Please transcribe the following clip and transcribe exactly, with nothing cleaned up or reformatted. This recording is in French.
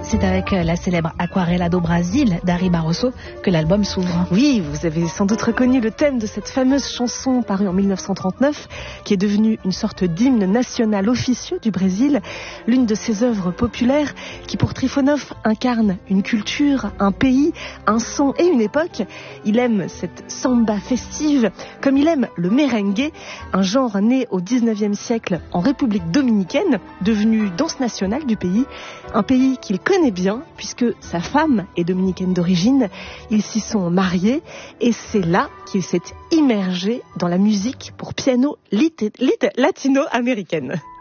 C'est avec la célèbre Aquarela do Brasil d'Ari Barroso que l'album s'ouvre. Oui, vous avez sans doute reconnu le thème de cette fameuse chanson parue en mille neuf cent trente-neuf, qui est devenue une sorte d'hymne national officieux du Brésil, l'une de ses œuvres populaires qui pour Trifonov incarne une culture, un pays, un son et une époque. Il aime cette samba festive comme il aime le merengue, un genre né au dix-neuvième siècle en République dominicaine, devenu danse nationale du pays, un pays qu'il connaît bien puisque sa femme est dominicaine d'origine. Ils s'y sont mariés et c'est là qu'il s'est immergé dans la musique pour piano lit- lit- latino-américaine.